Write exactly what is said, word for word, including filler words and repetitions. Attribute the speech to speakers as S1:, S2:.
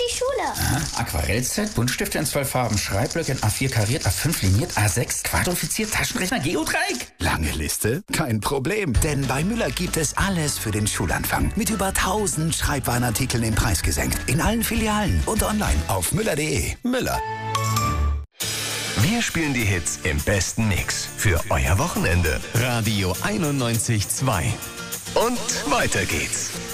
S1: die Schule.
S2: Aha. Aquarellset, Buntstifte in zwölf Farben, Schreibblöcke in A vier kariert, A fünf liniert, A sechs quadrifiziert, Taschenrechner, Geodreieck.
S3: Lange Liste? Kein Problem, denn bei Müller gibt es alles für den Schulanfang. Mit über tausend Schreibwarenartikeln im Preis gesenkt. In allen Filialen und online auf müller punkt de. Müller.
S4: Wir spielen die Hits im besten Mix für euer Wochenende.
S5: Radio einundneunzig Komma zwei.
S4: Und weiter geht's.